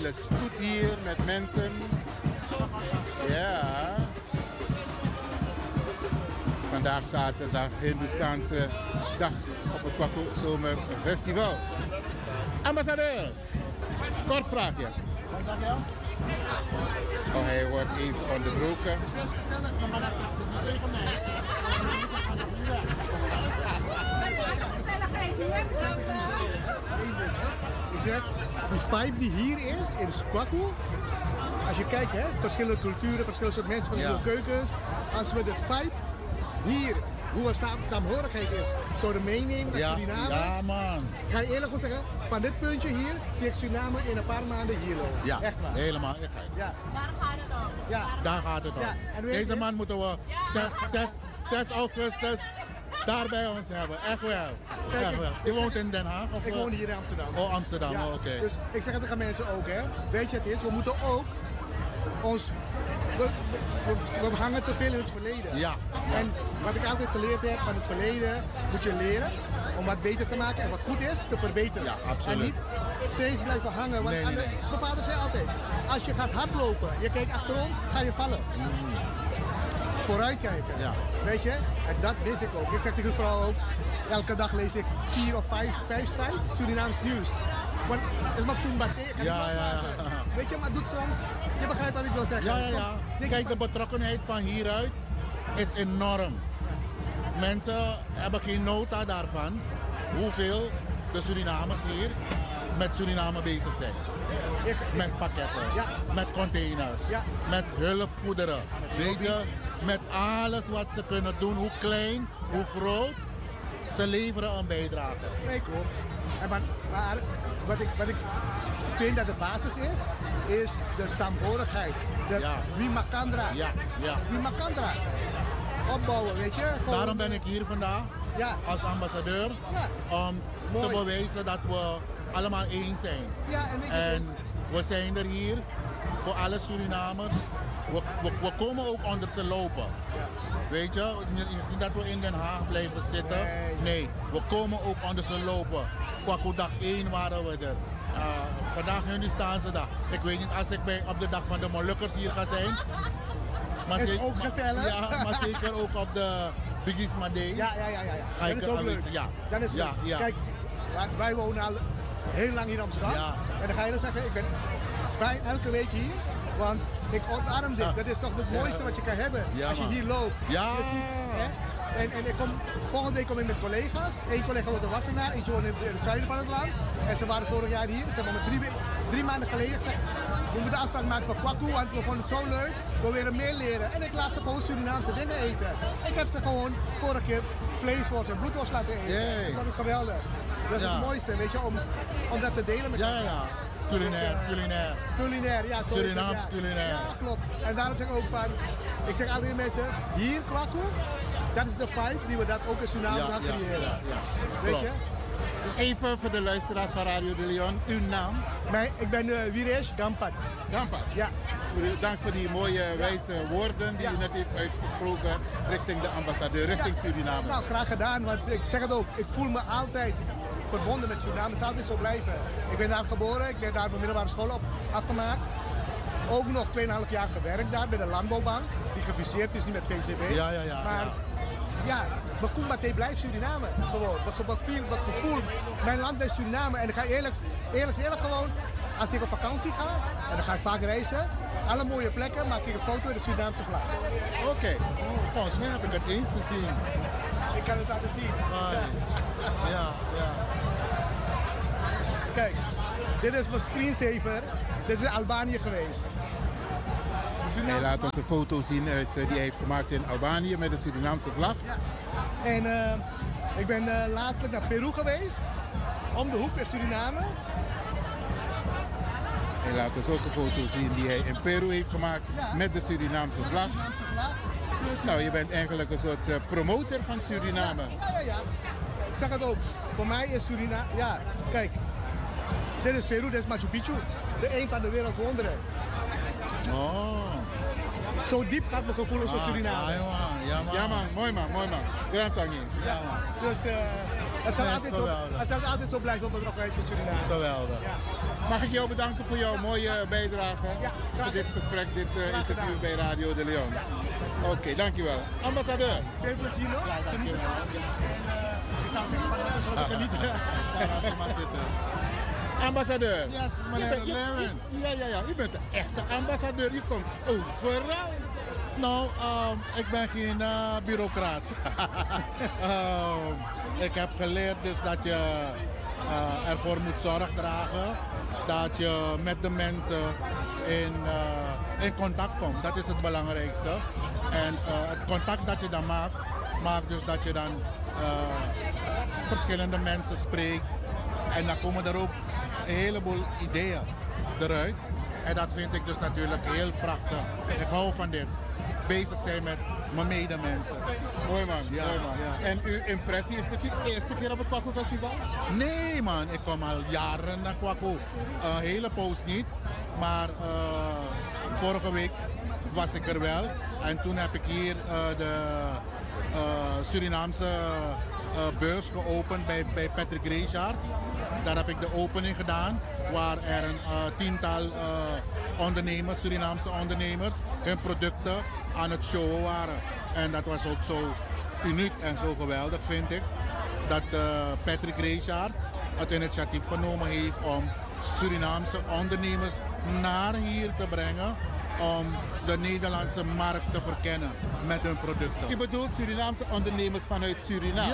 hele stoet hier met mensen. Ja. Vandaag zaterdag, Hindoestaanse dag op het Kwaku Zomerfestival. Ambassadeur, kort vraagje. Oh, hij wordt even onderbroken. Ik zeg, die vibe die hier is in Kwaku, als je kijkt, hè, verschillende culturen, verschillende soort mensen, verschillende keukens. Als we dit vibe hier, hoe het saamhorigheid is, zouden meenemen naar Suriname. Ja, man. Ga je eerlijk zeggen, van dit puntje hier zie ik Suriname in een paar maanden hier lopen. Ja, echt waar. helemaal. Ja. Daar gaat het om. Ja. Daar gaat het om. Ja, en weet Deze je- man moeten we 6 augustus daar bij ons hebben. Echt wel. Kijk, Echt wel. Je woont in Den Haag? Of Ik woon hier in Amsterdam. Oh, Amsterdam. Ja, Oh, oké. Dus ik zeg het tegen mensen ook, hè. Weet je, het is, we moeten ook ons... We hangen te veel in het verleden. Ja. En wat ik altijd geleerd heb van het verleden, moet je leren om wat beter te maken en wat goed is, te verbeteren. Ja, absoluut. En niet steeds blijven hangen, want Nee. anders, mijn vader zei altijd, als je gaat hardlopen, je kijkt achterom, ga je vallen. Vooruitkijken. Ja. Weet je? En dat wist ik ook. Ik zeg tegen de vrouw ook, elke dag lees ik 4 of 5 sites Surinaams nieuws. Want het is maar Kumbaté, kan Ja, ik loslaten. ja. Weet je, maar doet soms, je begrijpt wat ik wil zeggen. Ja, ja, Soms ja. denk Kijk, ik de van- betrokkenheid van hieruit is enorm. Mensen hebben geen nota daarvan hoeveel de Surinamers hier met Suriname bezig zijn. Met pakketten, Ja. met containers, Ja. met hulpgoederen. Weet je, met alles wat ze kunnen doen, hoe klein, hoe groot. Ze leveren een bijdrage. Nee, klopt. En maar wat ik vind dat de basis is de saamhorigheid. De Ja. Wimakandra. Ja, ja. Wimakandra. Opbouwen, weet je. Gewoon- Daarom ben ik hier vandaag Ja. als ambassadeur. Ja. Om Mooi. te bewijzen dat we allemaal één zijn. Ja, en weet je, En dus- we zijn er hier voor alle Surinamers. We komen ook onder ze lopen. Weet je, het is niet dat we in Den Haag blijven zitten. Nee, we komen ook onder ze lopen. Kwaku dag 1 waren we er. Vandaag Hindoestaanse dag. Ik weet niet als ik op de dag van de Molukkers hier ga zijn. Maar Is zeker- ook gezellig. Ja, maar zeker ook op de Bigisma Day. Ja. Ga Dat ik is ook leuk. aanwezig- ja. Dat is Ja, leuk. ja. Kijk, wij wonen al heel lang hier in Amsterdam. Ja. En dan ga je dan zeggen, ik ben vrij elke week hier. Want ik omarm dit. Ja. Dat is toch het mooiste wat je kan hebben. Ja, als je man. hier loopt. Ja. Je ziet, hè? En volgende week kom ik met collega's. Eén collega woont in Wassenaar, eentje woont in het zuiden van het land. En ze waren vorig jaar hier. Ze hebben me 3 maanden geleden gezegd, we moeten afspraak maken voor Kwaku, want we vonden het zo leuk. We willen meer leren. En ik laat ze gewoon Surinaamse dingen eten. Ik heb ze gewoon vorige keer vleesworst en bloedworst laten eten. Yay. Dat is wat geweldig. Dat is Ja. het mooiste, weet je, om dat te delen met Ja, ja. Culinair, Dus, culinair. Culinair, ja. Zo is het, Surinaams ja. culinair. Ja, klopt. En daarom zeg ik ook van, ik zeg altijd tegen mensen, hier Kwaku, dat is de vibe die we dat ook in Suriname gaan creëren. Weet je? Even voor de luisteraars van Radio de Leon, uw naam? Ik ben Wiresh Gampat. Gampat. Ja. Dank voor die mooie wijze woorden die u net heeft uitgesproken richting de ambassadeur, richting Suriname. Nou, graag gedaan, want ik zeg het ook, ik voel me altijd verbonden met Suriname. Het zal altijd zo blijven. Ik ben daar geboren, ik ben daar mijn middelbare school op afgemaakt. Ook nog 2,5 jaar gewerkt daar bij de Landbouwbank, die gefuseerd is nu met VCB. Ja. Maar ja, mijn Kumbaté blijft Suriname. Gewoon. Mijn gevoel, mijn land blijft Suriname. En ik ga eerlijk gewoon, als ik op vakantie ga, en dan ga ik vaak reizen, alle mooie plekken maak ik een foto met de Surinaamse vlag. Oké. Oh, volgens mij heb ik het eens gezien. Ik kan het laten zien. Ja. Kijk, dit is mijn screensaver. Dit is Albanië geweest. De Hij laat ons een foto zien die hij heeft gemaakt in Albanië met de Surinaamse vlag. En ik ben laatstelijk naar Peru geweest. Om de hoek in Suriname. Hij laat ons ook een foto zien die hij in Peru heeft gemaakt met de Surinaamse vlag. Nou, je bent eigenlijk een soort promotor van Suriname. Ja. Ik zeg het ook. Voor mij is Suriname... Ja, kijk. Dit is Peru, dit is Machu Picchu. De een van de wereldwonderen. Oh. Zo diep gaat mijn gevoelens voor Suriname. Ja man. Ja man, mooi man. Grand Tangi. Dus Het zal altijd zo blijven betrokkenheid voor Suriname. Dat is geweldig. Ja. Mag ik jou bedanken voor jouw mooie bijdrage, Ja, graag voor dit gesprek, dit interview gedaan. bij Radio de Leon. Oké, dankjewel. Ambassadeur. Veel plezier nog. Ja, dankjewel. Ik zou zeggen van laten we genieten. Laten we maar zitten. Ambassadeur. Yes, meneer Lewin. Ja. U bent de echte ambassadeur. U komt overal. Nou, ik ben geen bureaucraat. Ik heb geleerd dus dat je ervoor moet zorg dragen dat je met de mensen in contact komt. Dat is het belangrijkste. En het contact dat je dan maakt dus dat je dan verschillende mensen spreekt. En dan komen er ook een heleboel ideeën eruit. En dat vind ik dus natuurlijk heel prachtig. Ik hou van dit. Bezig zijn met mijn medemensen. Mooi man, Ja, mooi man. ja. En uw impressie, is dit uw eerste keer op het Kwaku Festival? Nee man, ik kom al jaren naar Kwaku. Een hele poos niet. Maar vorige week was ik er wel. En toen heb ik hier de Surinaamse beurs geopend bij Patrick Richards. Daar heb ik de opening gedaan. Waar er een tiental ondernemers, Surinaamse ondernemers, hun producten aan het showen waren. En dat was ook zo uniek en zo geweldig, vind ik. Dat Patrick Richards het initiatief genomen heeft om Surinaamse ondernemers naar hier te brengen. Om de Nederlandse markt te verkennen met hun producten. U bedoelt Surinaamse ondernemers vanuit Suriname?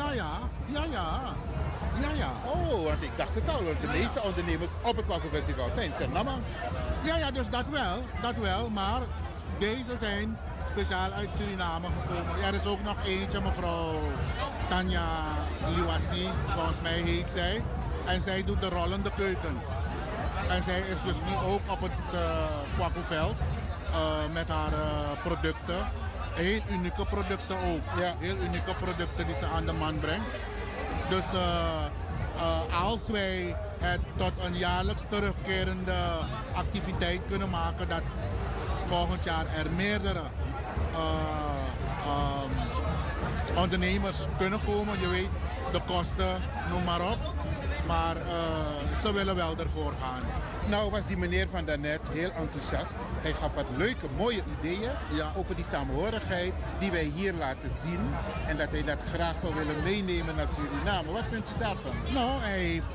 Ja. Oh, want ik dacht het al. De meeste ondernemers op het Kwaku Festival zijn Surinamers. Ja, dus dat wel. Maar deze zijn speciaal uit Suriname gekomen. Er is ook nog eentje, mevrouw Tanja Liwasi, volgens mij heet zij. En zij doet de rollende keukens. En zij is dus nu ook op het Kwaku-veld met haar producten. Heel unieke producten ook. Ja. Heel unieke producten die ze aan de man brengt. Dus als wij het tot een jaarlijks terugkerende activiteit kunnen maken, dat volgend jaar er meerdere ondernemers kunnen komen. Je weet, de kosten, noem maar op. Maar ze willen wel ervoor gaan. Nou was die meneer van daarnet heel enthousiast. Hij gaf wat leuke, mooie ideeën over die samenhorigheid die wij hier laten zien. En dat hij dat graag zou willen meenemen naar Suriname. Wat vindt u daarvan? Nou, hij heeft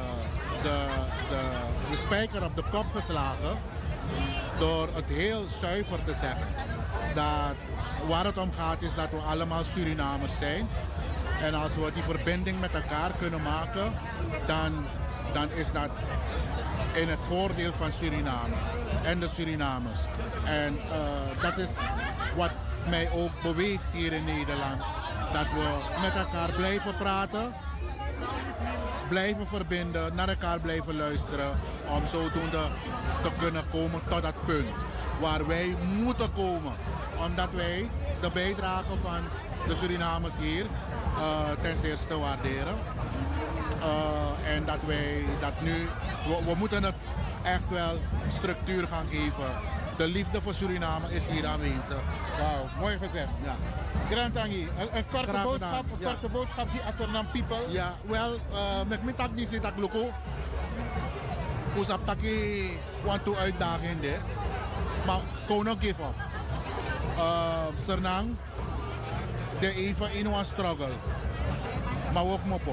de spijker op de kop geslagen door het heel zuiver te zeggen. Dat waar het om gaat is dat we allemaal Surinamers zijn. En als we die verbinding met elkaar kunnen maken, dan is dat in het voordeel van Suriname en de Surinamers. En dat is wat mij ook beweegt hier in Nederland. Dat we met elkaar blijven praten, blijven verbinden, naar elkaar blijven luisteren. Om zodoende te kunnen komen tot dat punt waar wij moeten komen. Omdat wij de bijdrage van de Surinamers hier ten zeerste waarderen. En dat wij dat nu, we moeten het echt wel structuur gaan geven. De liefde voor Suriname is hier aanwezig. Wauw, mooi gezegd. Ja. Grand Tangi, een korte Graag boodschap, gedaan, een ja. korte boodschap die Asernam people. Ja, wel, met mijn tak die zit ik loko. Usap taki want to uitdaging de. Maar kon nog give up. Sernang, de even in een struggle. Maar ook mopo.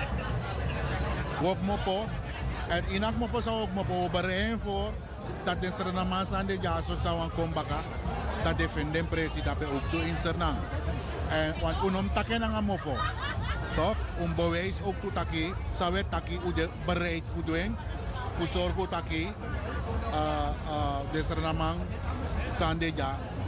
Ook mopo. En in dat mopo zou ook mopo bereiden voor dat de Surinamers aan de jaso zou komen bakken. Dat de vinden president ook toe in Suriname. En want unom taken aan mofo. Toch? Om bewijs ook toe taki, zou het taki bereid voor doen. Voor zorgen taki de Suriname aan de jaso.